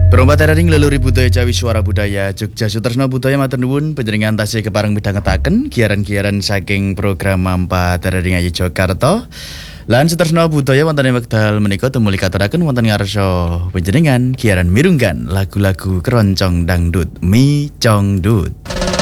Perombat teraring leluhur budaya Jawi Suara Budaya Jogja Sutresno Budaya matur nuwun panjenengan tasih kepareng midhangetaken giaran-giaran saking program Mampa Teraring Ayu Jakarta. Lan Sutresno Budaya wonten ing wekdal menika tumuli katuraken wonten ngarsa panjenengan giaran mirunggan lagu-lagu keroncong dangdut Mi Congdut.